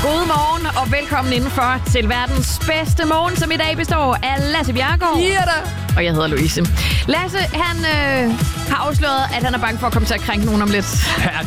Godmorgen og velkommen indenfor til verdens bedste morgen, som i dag består af Lasse Bjerregaard. Og jeg hedder Louise. Lasse, han har afsløret, at han er bange for at komme til at krænke nogen om lidt. Ja,